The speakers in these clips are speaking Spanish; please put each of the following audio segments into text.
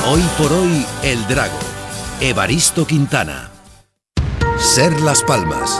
Hoy por hoy, El Drago. Evaristo Quintana. Ser Las Palmas.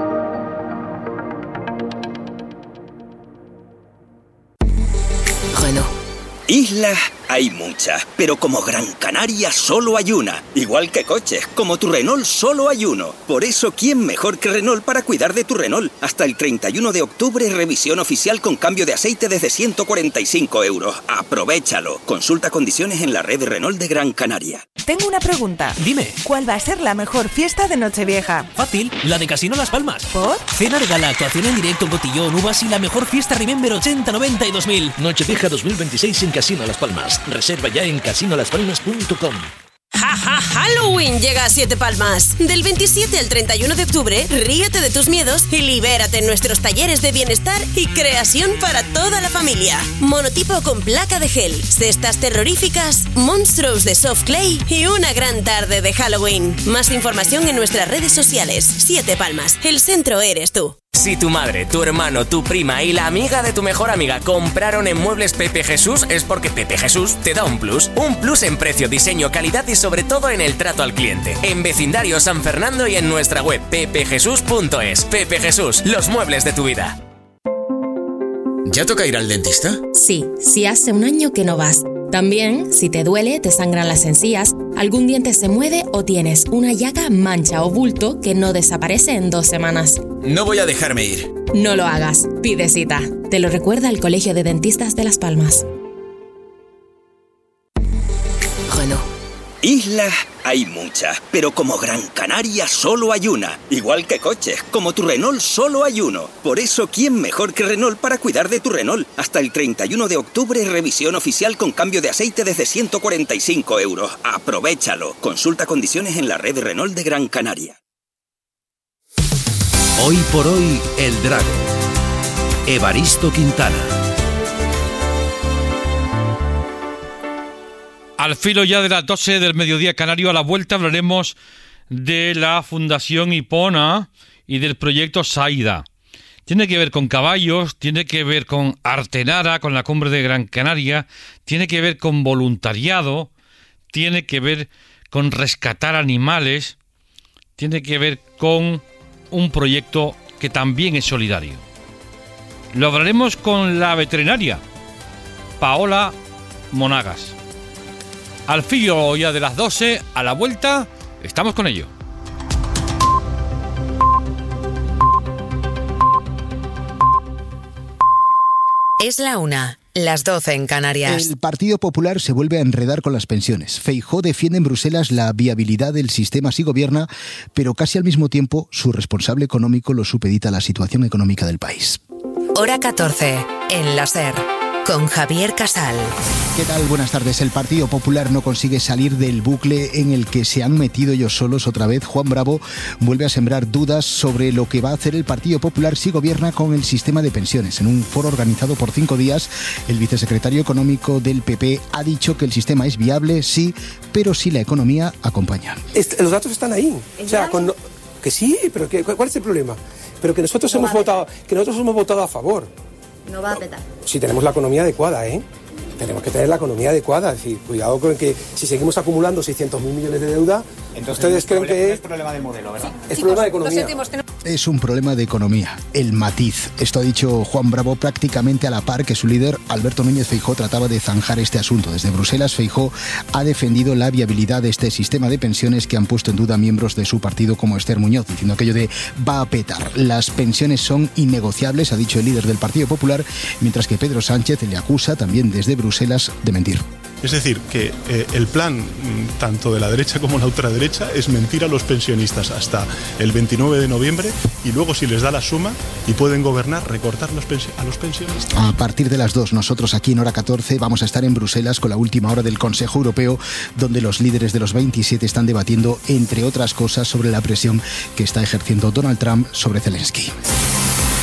Renault. Islas hay muchas, pero como Gran Canaria solo hay una. Igual que coches, como tu Renault solo hay uno. Por eso, ¿quién mejor que Renault para cuidar de tu Renault? Hasta el 31 de octubre, revisión oficial con cambio de aceite desde 145 €. Aprovéchalo. Consulta condiciones en la red Renault de Gran Canaria. Tengo una pregunta. Dime. ¿Cuál va a ser la mejor fiesta de Nochevieja? Fácil, la de Casino Las Palmas. ¿Por? Cena de gala, actuación en directo, botellón, uvas y la mejor fiesta Remember 80, 90 y 2000. Nochevieja 2026 en Casino Las Palmas. Reserva ya en casinolaspalmas.com. ¡Ja! Halloween llega a Siete Palmas. Del 27 al 31 de octubre, ríete de tus miedos y libérate en nuestros talleres de bienestar y creación para toda la familia. Monotipo con placa de gel, cestas terroríficas, monstruos de soft clay y una gran tarde de Halloween. Más información en nuestras redes sociales. Siete Palmas, el centro eres tú. Si tu madre, tu hermano, tu prima y la amiga de tu mejor amiga compraron en Muebles Pepe Jesús, es porque Pepe Jesús te da un plus. Un plus en precio, diseño, calidad y sobre todo en el trato al cliente. En Vecindario San Fernando y en nuestra web pepejesus.es. Pepe Jesús, los muebles de tu vida. ¿Ya toca ir al dentista? Sí, si hace un año que no vas. También, si te duele, te sangran las encías, algún diente se mueve o tienes una llaga, mancha o bulto que no desaparece en 2 semanas. No voy a dejarme ir. No lo hagas, pide cita. Te lo recuerda el Colegio de Dentistas de Las Palmas. Renault. Islas hay muchas, pero como Gran Canaria solo hay una. Igual que coches, como tu Renault solo hay uno. Por eso, ¿quién mejor que Renault para cuidar de tu Renault? Hasta el 31 de octubre, revisión oficial con cambio de aceite desde 145 €. Aprovéchalo. Consulta condiciones en la red Renault de Gran Canaria. Hoy por hoy, El Drago. Evaristo Quintana. Al filo ya de las 12 del mediodía canario, a la vuelta hablaremos de la Fundación Hipona y del proyecto Saida. Tiene que ver con caballos, tiene que ver con Artenara, con la cumbre de Gran Canaria, tiene que ver con voluntariado, tiene que ver con rescatar animales, tiene que ver con un proyecto que también es solidario. Lo hablaremos con la veterinaria, Paola Monagas. Al filo ya de las 12, a la vuelta, estamos con ello. Es la 1, las 12 en Canarias. El Partido Popular se vuelve a enredar con las pensiones. Feijóo defiende en Bruselas la viabilidad del sistema si gobierna, pero casi al mismo tiempo su responsable económico lo supedita a la situación económica del país. Hora 14, en la SER. Con Javier Casal. ¿Qué tal? Buenas tardes. El Partido Popular no consigue salir del bucle en el que se han metido ellos solos otra vez. Juan Bravo vuelve a sembrar dudas sobre lo que va a hacer el Partido Popular si gobierna con el sistema de pensiones. En un foro organizado por 5 días, el vicesecretario económico del PP ha dicho que el sistema es viable, sí, pero si la economía acompaña. Los datos están ahí. O sea, que sí, pero ¿cuál es el problema? Pero que nosotros hemos votado a favor. No va a petar. Si tenemos la economía adecuada, tenemos que tener la economía adecuada. Es decir, cuidado con que si seguimos acumulando 600.000 millones de deuda, entonces ustedes creen que es problema de modelo, ¿verdad? Es problema de economía. Es un problema de economía, el matiz. Esto ha dicho Juan Bravo prácticamente a la par que su líder, Alberto Núñez Feijóo, trataba de zanjar este asunto. Desde Bruselas, Feijóo ha defendido la viabilidad de este sistema de pensiones que han puesto en duda miembros de su partido como Esther Muñoz, diciendo aquello de va a petar. Las pensiones son innegociables, ha dicho el líder del Partido Popular, mientras que Pedro Sánchez le acusa también desde Bruselas de mentir. Es decir, que el plan tanto de la derecha como la ultraderecha es mentir a los pensionistas hasta el 29 de noviembre y luego, si les da la suma y pueden gobernar, recortar a los pensionistas. A partir de las 2, nosotros aquí en Hora 14 vamos a estar en Bruselas con la última hora del Consejo Europeo, donde los líderes de los 27 están debatiendo, entre otras cosas, sobre la presión que está ejerciendo Donald Trump sobre Zelensky.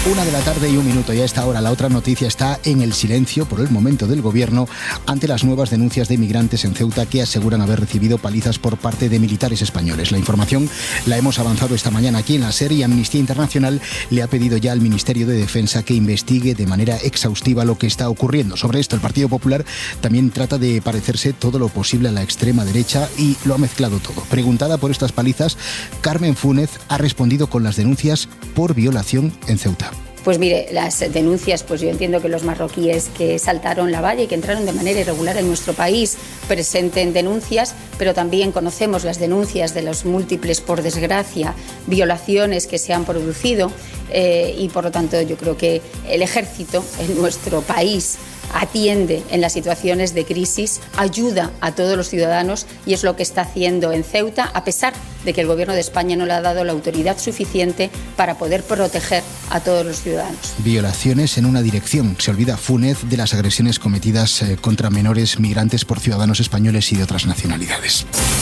1:01 y a esta hora la otra noticia está en el silencio por el momento del gobierno ante las nuevas denuncias de migrantes en Ceuta que aseguran haber recibido palizas por parte de militares españoles. La información la hemos avanzado esta mañana aquí en la SER y Amnistía Internacional le ha pedido ya al Ministerio de Defensa que investigue de manera exhaustiva lo que está ocurriendo. Sobre esto el Partido Popular también trata de parecerse todo lo posible a la extrema derecha y lo ha mezclado todo. Preguntada por estas palizas, Carmen Fúnez ha respondido con las denuncias por violación en Ceuta. Pues mire, las denuncias, pues yo entiendo que los marroquíes que saltaron la valla y que entraron de manera irregular en nuestro país presenten denuncias, pero también conocemos las denuncias de los múltiples, por desgracia, violaciones que se han producido y por lo tanto yo creo que el ejército en nuestro país atiende en las situaciones de crisis, ayuda a todos los ciudadanos y es lo que está haciendo en Ceuta, a pesar de que el Gobierno de España no le ha dado la autoridad suficiente para poder proteger a todos los ciudadanos. Violaciones en una dirección. Se olvida Fúnez de las agresiones cometidas contra menores migrantes por ciudadanos españoles y de otras nacionalidades.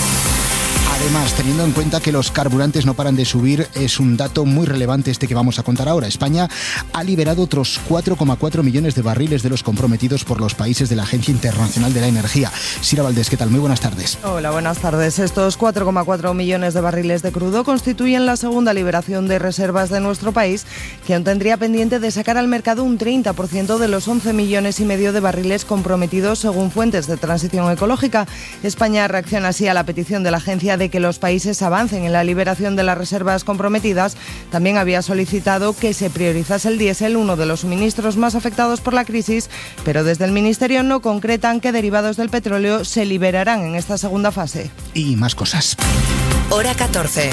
Además, teniendo en cuenta que los carburantes no paran de subir, es un dato muy relevante este que vamos a contar ahora. España ha liberado otros 4,4 millones de barriles de los comprometidos por los países de la Agencia Internacional de la Energía. Sira Valdés, ¿qué tal? Muy buenas tardes. Hola, buenas tardes. Estos 4,4 millones de barriles de crudo constituyen la segunda liberación de reservas de nuestro país, que aún tendría pendiente de sacar al mercado un 30% de los 11,5 millones de barriles comprometidos según fuentes de transición ecológica. España reacciona así a la petición de la agencia de que los países avancen en la liberación de las reservas comprometidas. También había solicitado que se priorizase el diésel, uno de los suministros más afectados por la crisis, pero desde el Ministerio no concretan qué derivados del petróleo se liberarán en esta segunda fase. Y más cosas. Hora 14.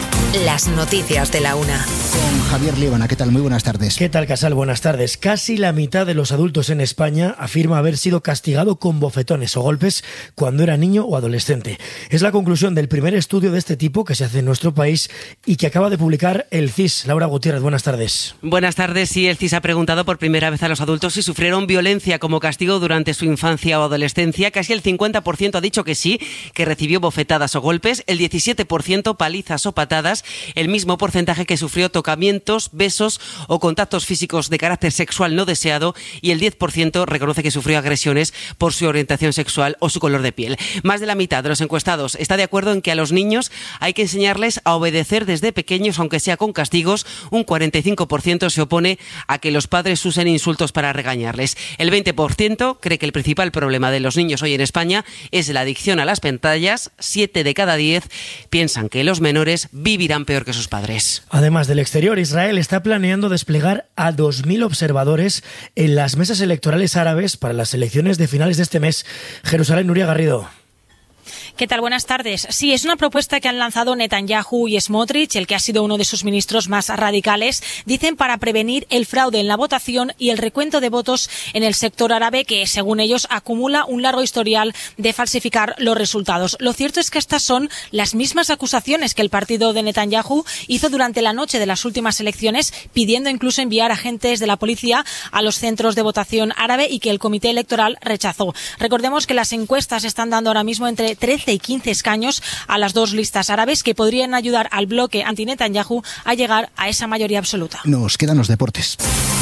Las noticias de la una. Con Javier Líbana, ¿qué tal? Muy buenas tardes. ¿Qué tal, Casal? Buenas tardes. Casi la mitad de los adultos en España afirma haber sido castigado con bofetones o golpes cuando era niño o adolescente. Es la conclusión del primer estudio de este tipo que se hace en nuestro país y que acaba de publicar el CIS. Laura Gutiérrez, buenas tardes. Buenas tardes. Sí, el CIS ha preguntado por primera vez a los adultos si sufrieron violencia como castigo durante su infancia o adolescencia. Casi el 50% ha dicho que sí, que recibió bofetadas o golpes, el 17% palizas o patadas, el mismo porcentaje que sufrió tocamientos, besos o contactos físicos de carácter sexual no deseado y el 10% reconoce que sufrió agresiones por su orientación sexual o su color de piel. Más de la mitad de los encuestados está de acuerdo en que a los niños hay que enseñarles a obedecer desde pequeños, aunque sea con castigos. Un 45% se opone a que los padres usen insultos para regañarles. El 20% cree que el principal problema de los niños hoy en España es la adicción a las pantallas. 7 de cada 10 piensan que los menores vivirán peor que sus padres. Además del exterior, Israel está planeando desplegar a 2.000 observadores en las mesas electorales árabes para las elecciones de finales de este mes. Jerusalén, Nuria Garrido. ¿Qué tal? Buenas tardes. Sí, es una propuesta que han lanzado Netanyahu y Smotrich, el que ha sido uno de sus ministros más radicales, dicen para prevenir el fraude en la votación y el recuento de votos en el sector árabe, que según ellos acumula un largo historial de falsificar los resultados. Lo cierto es que estas son las mismas acusaciones que el partido de Netanyahu hizo durante la noche de las últimas elecciones, pidiendo incluso enviar agentes de la policía a los centros de votación árabe y que el comité electoral rechazó. Recordemos que las encuestas están dando ahora mismo entre 13 y 15 escaños a las dos listas árabes que podrían ayudar al bloque anti-Netanyahu a llegar a esa mayoría absoluta. Nos quedan los deportes.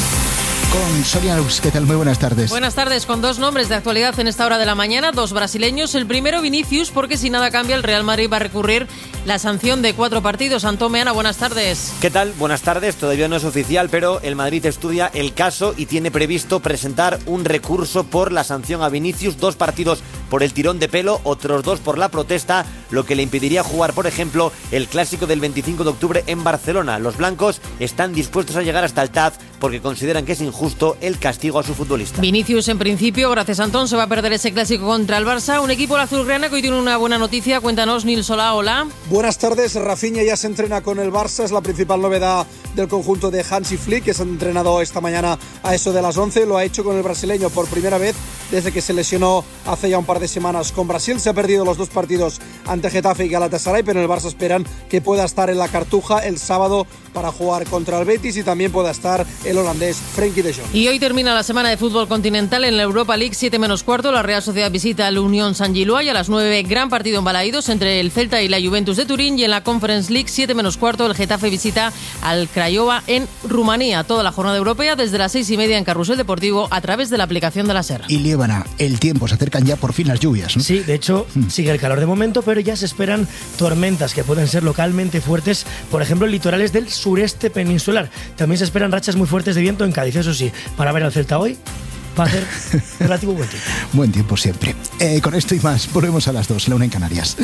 Con Sonia Luz, ¿qué tal? Muy buenas tardes. Buenas tardes, con dos nombres de actualidad en esta hora de la mañana, dos brasileños. El primero, Vinicius, porque si nada cambia, el Real Madrid va a recurrir la sanción de 4 partidos. Antón Meana, buenas tardes. ¿Qué tal? Buenas tardes. Todavía no es oficial, pero el Madrid estudia el caso y tiene previsto presentar un recurso por la sanción a Vinicius. 2 partidos por el tirón de pelo, otros 2 por la protesta, lo que le impediría jugar, por ejemplo, el clásico del 25 de octubre en Barcelona. Los blancos están dispuestos a llegar hasta el TAZ porque consideran que es injusto el castigo a su futbolista. Vinicius, en principio, gracias Antón, se va a perder ese clásico contra el Barça. Un equipo azulgrana que hoy tiene una buena noticia. Cuéntanos, Nil Solá, hola. Buenas tardes. Rafinha ya se entrena con el Barça, es la principal novedad del conjunto de Hansi Flick, que se ha entrenado esta mañana a eso de las 11. Lo ha hecho con el brasileño por primera vez desde que se lesionó hace ya un par de semanas. Con Brasil se ha perdido los 2 partidos ante Getafe y Galatasaray, pero en el Barça esperan que pueda estar en la Cartuja el sábado para jugar contra el Betis y también pueda estar el holandés Frenkie de Jong. Y hoy termina la semana de fútbol continental en la Europa League, 7 menos cuarto. La Real Sociedad visita al Unión Saint-Gilloise, y a las 9 gran partido en Balaídos entre el Celta y la Juventus de Turín, y en la Conference League, 7 menos cuarto, el Getafe visita al Craiova en Rumanía. Toda la jornada europea desde las 6:30 en Carrusel Deportivo a través de la aplicación de la SER. Y Liébana, el tiempo, se acercan ya por fin las lluvias, ¿no? Sí, de hecho, sigue el calor de momento, pero ya se esperan tormentas que pueden ser localmente fuertes, por ejemplo, en litorales del sureste peninsular. También se esperan rachas muy fuertes de viento en Cádiz, eso sí, para ver al Celta hoy va a hacer relativo buen tiempo. Buen tiempo siempre. Con esto y más, volvemos a las 2, la 1 en Canarias.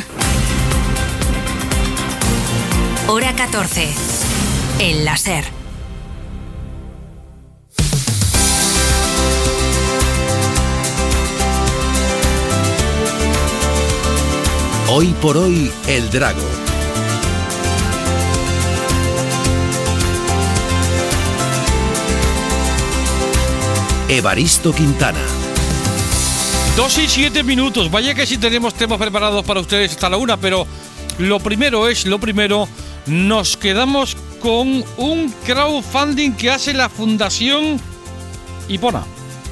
Hora 14, en la SER. Hoy por hoy, El Drago. Evaristo Quintana. 2:07. Vaya que sí tenemos temas preparados para ustedes hasta la 1, pero lo primero, nos quedamos con un crowdfunding que hace la Fundación Hipona.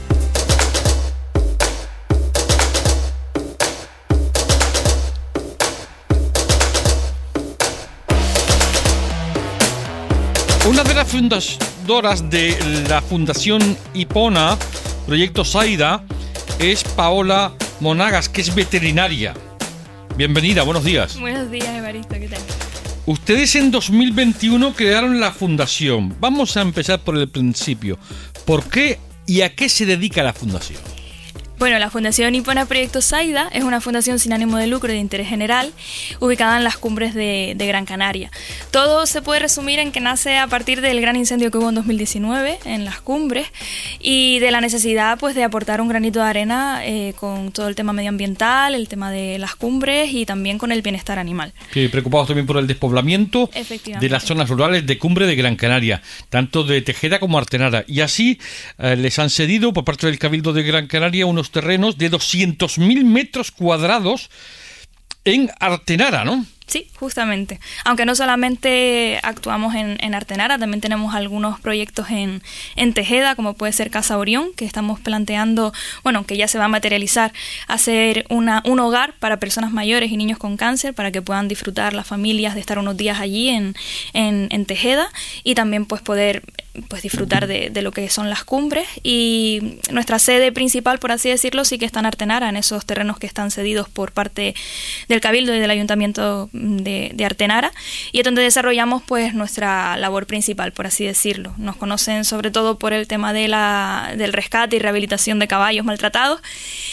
Una de las fundadoras de la Fundación Hipona, Proyecto Saida, es Paola Monagas, que es veterinaria. Bienvenida, buenos días. Buenos días, Evaristo, ¿qué tal? Ustedes en 2021 crearon la fundación. Vamos a empezar por el principio. ¿Por qué y a qué se dedica la fundación? Bueno, la Fundación Hipona Proyecto Saida es una fundación sin ánimo de lucro y de interés general, ubicada en las cumbres de Gran Canaria. Todo se puede resumir en que nace a partir del gran incendio que hubo en 2019 en las cumbres y de la necesidad, pues, de aportar un granito de arena con todo el tema medioambiental, el tema de las cumbres y también con el bienestar animal. Sí, preocupados también por el despoblamiento de las zonas rurales de cumbre de Gran Canaria, tanto de Tejeda como Artenara. Y así les han cedido por parte del Cabildo de Gran Canaria unos terrenos de 200.000 metros cuadrados en Artenara, ¿no? Sí, justamente. Aunque no solamente actuamos en Artenara, también tenemos algunos proyectos en Tejeda, como puede ser Casa Orión, que estamos planteando, bueno, que ya se va a materializar, hacer un hogar para personas mayores y niños con cáncer, para que puedan disfrutar las familias de estar unos días allí en Tejeda, y también pues poder disfrutar de lo que son las cumbres. Y nuestra sede principal, por así decirlo, sí que está en Artenara, en esos terrenos que están cedidos por parte del Cabildo y del Ayuntamiento de Artenara, y es donde desarrollamos pues nuestra labor principal, por así decirlo. Nos conocen sobre todo por el tema del rescate y rehabilitación de caballos maltratados,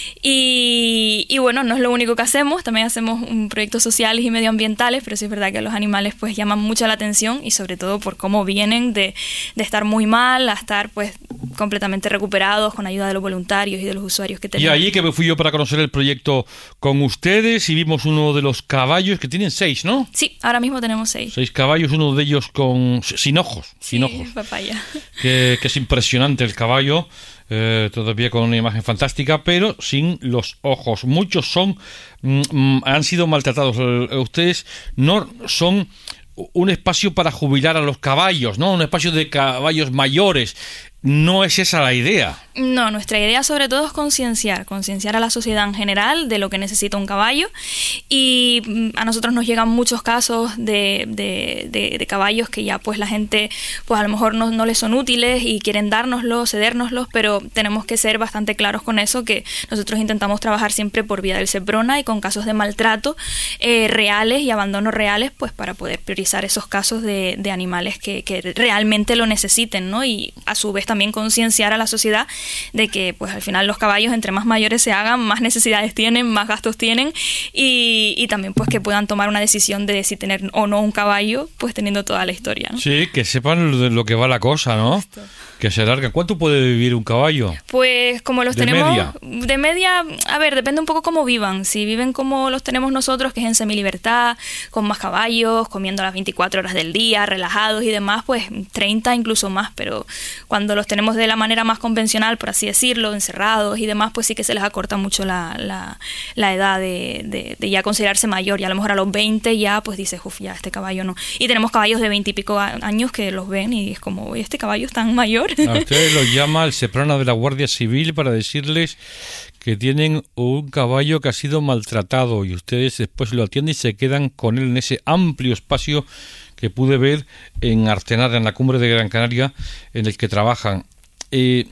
y bueno, no es lo único que hacemos, también hacemos proyectos sociales y medioambientales, pero sí es verdad que los animales pues llaman mucho la atención, y sobre todo por cómo vienen de estar muy mal a estar pues completamente recuperados con ayuda de los voluntarios y de los usuarios que tenemos. Y allí que me fui yo para conocer el proyecto con ustedes y vimos uno de los caballos, que tienen 6, ¿no? Sí, ahora mismo tenemos 6. 6 caballos, uno de ellos sin ojos. Sin ojos. Papaya. Que es impresionante el caballo, todavía con una imagen fantástica, pero sin los ojos. Muchos han sido maltratados. Ustedes no son un espacio para jubilar a los caballos, ¿no? Un espacio de caballos mayores. No es esa la idea. No, nuestra idea sobre todo es concienciar a la sociedad en general de lo que necesita un caballo, y a nosotros nos llegan muchos casos de caballos que ya pues la gente pues a lo mejor no les son útiles y quieren dárnoslos, cedérnoslos, pero tenemos que ser bastante claros con eso, que nosotros intentamos trabajar siempre por vía del SEPRONA y con casos de maltrato reales y abandono reales, pues para poder priorizar esos casos de animales que realmente lo necesiten, ¿no? Y a su vez también concienciar a la sociedad de que pues al final los caballos, entre más mayores se hagan, más necesidades tienen, más gastos tienen, y también pues que puedan tomar una decisión de si tener o no un caballo, pues teniendo toda la historia, ¿no? Sí, que sepan lo que va la cosa, ¿no? Justo. Que se alarga. ¿Cuánto puede vivir un caballo? Pues como los tenemos... De media, a ver, depende un poco cómo vivan. Si viven como los tenemos nosotros, que es en semilibertad, con más caballos, comiendo las 24 horas del día, relajados y demás, pues 30 incluso más, pero cuando los tenemos de la manera más convencional, por así decirlo, encerrados y demás, pues sí que se les acorta mucho la edad de ya considerarse mayor. Y a lo mejor a los 20 ya pues dices, ya este caballo no. Y tenemos caballos de 20 y pico años que los ven y es como, este caballo es tan mayor. A ustedes los llama el Seprona de la Guardia Civil para decirles que tienen un caballo que ha sido maltratado y ustedes después lo atienden y se quedan con él en ese amplio espacio que pude ver en Artenara, en la cumbre de Gran Canaria, en el que trabajan. ¿Qué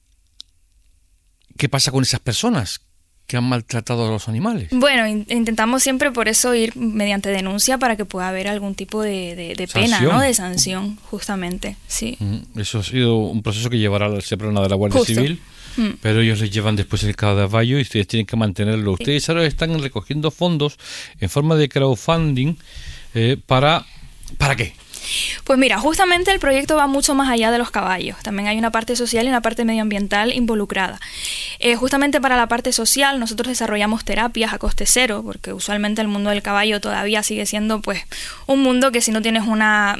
pasa con esas personas que han maltratado a los animales? Bueno, intentamos siempre por eso ir mediante denuncia para que pueda haber algún tipo de pena, ¿no? De sanción, justamente, sí. Eso ha sido un proceso que llevará al Seprona de la Guardia Civil, pero ellos les llevan después el caballo y ustedes tienen que mantenerlo. Sí. Ustedes ahora están recogiendo fondos en forma de crowdfunding ¿para qué? Pues mira, justamente el proyecto va mucho más allá de los caballos. También hay una parte social y una parte medioambiental involucrada. Justamente para la parte social nosotros desarrollamos terapias a coste cero, porque usualmente el mundo del caballo todavía sigue siendo pues un mundo que si no tienes una...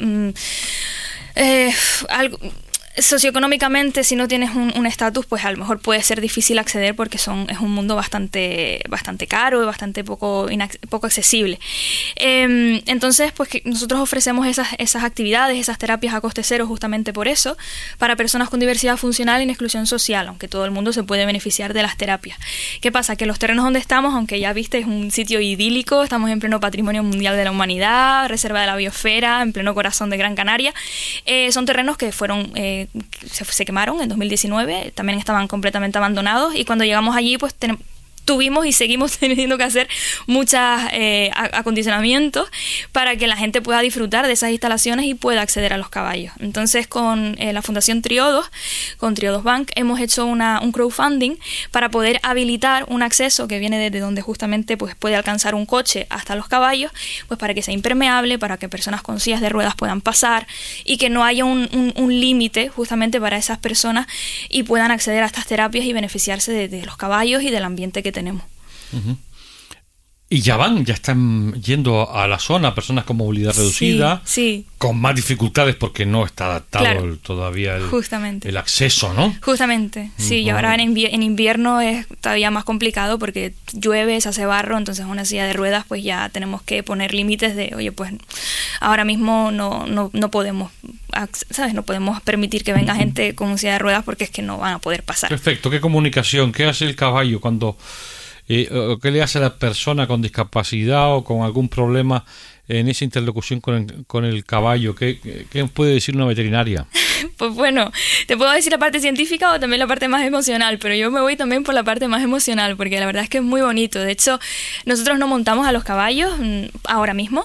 socioeconómicamente, si no tienes un estatus, pues a lo mejor puede ser difícil acceder porque es un mundo bastante caro y bastante poco accesible. Entonces, pues que nosotros ofrecemos esas actividades, esas terapias a coste cero justamente por eso, para personas con diversidad funcional y en exclusión social, aunque todo el mundo se puede beneficiar de las terapias. ¿Qué pasa? Que los terrenos donde estamos, aunque ya viste, es un sitio idílico, estamos en pleno Patrimonio Mundial de la Humanidad, Reserva de la Biosfera, en pleno corazón de Gran Canaria, son terrenos que fueron... se quemaron en 2019, también estaban completamente abandonados y cuando llegamos allí pues tuvimos y seguimos teniendo que hacer muchos acondicionamientos para que la gente pueda disfrutar de esas instalaciones y pueda acceder a los caballos. Entonces con la Fundación Triodos, con Triodos Bank, hemos hecho un crowdfunding para poder habilitar un acceso que viene desde donde justamente pues puede alcanzar un coche hasta los caballos, pues para que sea impermeable, para que personas con sillas de ruedas puedan pasar y que no haya un límite justamente para esas personas y puedan acceder a estas terapias y beneficiarse de los caballos y del ambiente que tenemos. Y ya están yendo a la zona personas con movilidad reducida, sí. Con más dificultades porque no está adaptado todavía el acceso, ¿no? Justamente, sí, y ahora en invierno es todavía más complicado porque llueve, se hace barro, entonces una silla de ruedas pues ya tenemos que poner límites de, oye, pues ahora mismo no podemos, ¿sabes? No podemos permitir que venga gente con silla de ruedas porque es que no van a poder pasar. Perfecto, ¿qué comunicación? ¿Qué hace el caballo cuando... ¿Qué le hace a la persona con discapacidad o con algún problema en esa interlocución con el caballo? ¿Qué puede decir una veterinaria? Pues bueno, te puedo decir la parte científica o también la parte más emocional, pero yo me voy también por la parte más emocional, porque la verdad es que es muy bonito. De hecho, nosotros no montamos a los caballos ahora mismo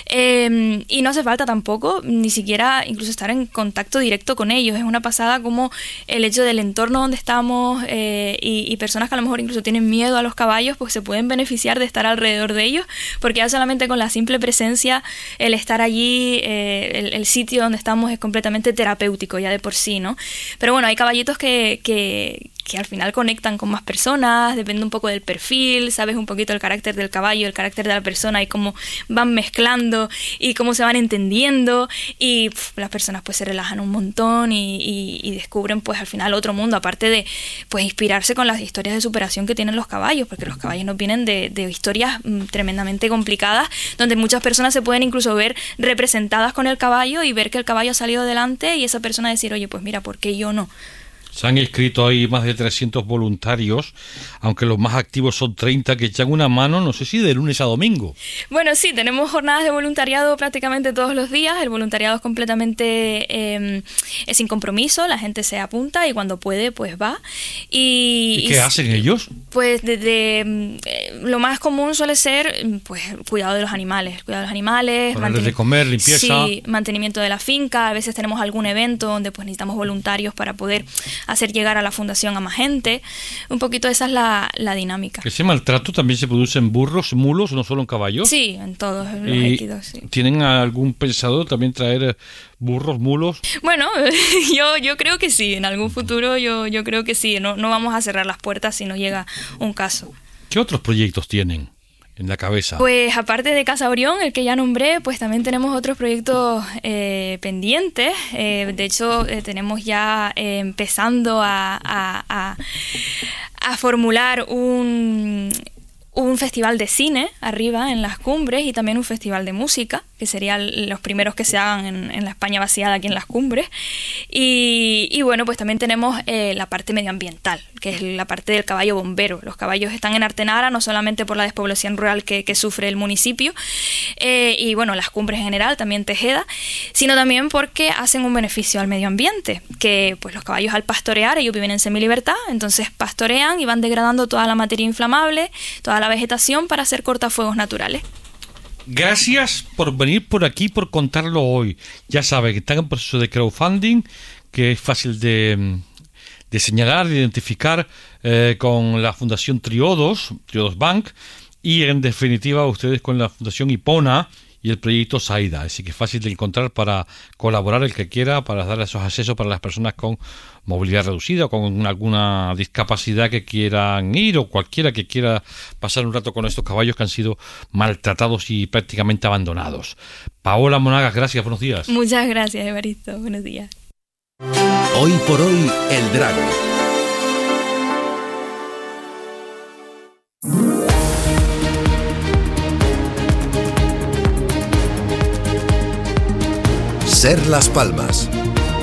y no hace falta tampoco ni siquiera incluso estar en contacto directo con ellos. Es una pasada como el hecho del entorno donde estamos y personas que a lo mejor incluso tienen miedo a los caballos, pues se pueden beneficiar de estar alrededor de ellos, porque ya solamente con la simple presencia, el estar allí, el sitio donde estamos es completamente terapéutico ya de por sí, ¿no? Pero bueno, hay caballitos que al final conectan con más personas, depende un poco del perfil, sabes un poquito el carácter del caballo, el carácter de la persona y cómo van mezclando y cómo se van entendiendo y las personas pues se relajan un montón y descubren pues al final otro mundo, aparte de pues inspirarse con las historias de superación que tienen los caballos, porque los caballos nos vienen de historias tremendamente complicadas, donde muchas personas se pueden incluso ver representadas con el caballo y ver que el caballo ha salido adelante y esa persona decir, oye, pues mira, ¿por qué yo no? Se han inscrito ahí más de 300 voluntarios, aunque los más activos son 30 que echan una mano, no sé si de lunes a domingo. Bueno, sí, tenemos jornadas de voluntariado prácticamente todos los días. El voluntariado es completamente sin compromiso, la gente se apunta y cuando puede, pues va. ¿Y qué hacen ellos? Pues lo más común suele ser pues cuidado de los animales. Darles de comer, limpieza. Sí, mantenimiento de la finca. A veces tenemos algún evento donde pues necesitamos voluntarios para poder hacer llegar a la fundación a más gente. Un poquito esa es la dinámica. ¿Ese maltrato también se produce en burros, mulos, no solo en caballos? Sí, en todos los équidos, sí. ¿Tienen algún pensado también traer burros, mulos? Bueno, yo creo que sí. En algún futuro yo creo que sí. No vamos a cerrar las puertas si no llega un caso. ¿Qué otros proyectos tienen la cabeza? Pues aparte de Casa Orión, el que ya nombré, pues también tenemos otros proyectos pendientes. De hecho, tenemos ya empezando a formular un festival de cine arriba en las cumbres y también un festival de música, que serían los primeros que se hagan en la España vaciada aquí en las cumbres. Y bueno, pues también tenemos la parte medioambiental, que es la parte del caballo bombero. Los caballos están en Artenara no solamente por la despoblación rural que sufre el municipio, y bueno, las cumbres en general, también Tejeda, sino también porque hacen un beneficio al medio ambiente, que pues los caballos al pastorear, ellos viven en semilibertad, entonces pastorean y van degradando toda la materia inflamable, toda la vegetación para hacer cortafuegos naturales. Gracias por venir por aquí, por contarlo hoy. Ya saben que están en proceso de crowdfunding, que es fácil de señalar, de identificar con la Fundación Triodos Bank, y en definitiva ustedes con la Fundación Hipona y el proyecto SAIDA. Así que es fácil de encontrar para colaborar el que quiera, para dar esos accesos para las personas con movilidad reducida o con alguna discapacidad que quieran ir, o cualquiera que quiera pasar un rato con estos caballos que han sido maltratados y prácticamente abandonados. Paola Monagas, gracias, buenos días. Muchas gracias, Evaristo, buenos días. Hoy por hoy, El Drago. Ser Las Palmas.